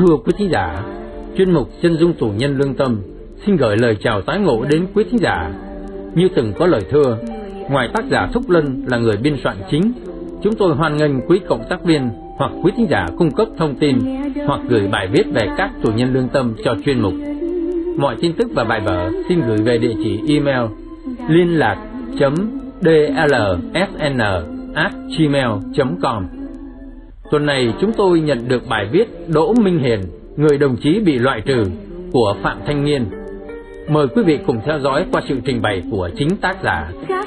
thưa quý thính giả, chuyên mục Chân dung tù nhân lương tâm xin gửi lời chào tái ngộ đến quý thính giả. Như từng có lời thưa, ngoài tác giả Thúc Lân là người biên soạn chính, chúng tôi hoan nghênh quý cộng tác viên hoặc quý thính giả cung cấp thông tin hoặc gửi bài viết về các tù nhân lương tâm cho chuyên mục. Mọi tin tức và bài vở xin gửi về địa chỉ email liên lạc.dlsn@gmail.com. Tuần này chúng tôi nhận được bài viết Đỗ Minh Hiền, người đồng chí bị loại trừ của Phạm Thanh Nghiên. Mời quý vị cùng theo dõi qua sự trình bày của chính tác giả.